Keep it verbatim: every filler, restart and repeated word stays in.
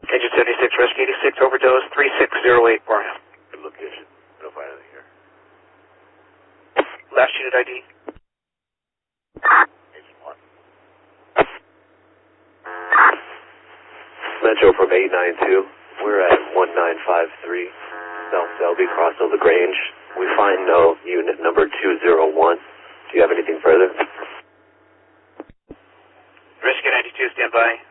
Agent seventy-six, Rescue eighty-six, overdose, three six zero eight, Barnum. Good location. No find anything here. Last unit I D. Agent one. Metro from eight nine two. We're at one nine five three, South Selby, Crossville LaGrange. We find no unit number two zero one. Do you have anything further? Rescue ninety-two, stand by.